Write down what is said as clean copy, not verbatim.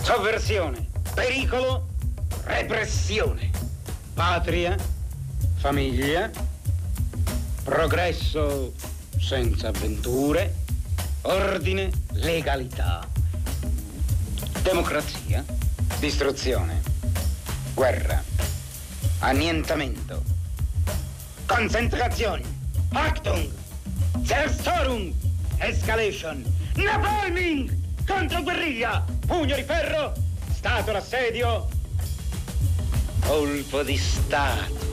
sovversione, pericolo, repressione, patria, famiglia, progresso senza avventure, ordine, legalità, democrazia, distruzione, guerra, annientamento, concentrazione, Achtung, Zerstörung, escalation, napalming, controguerriglia, pugno di ferro, stato d'assedio, colpo di Stato.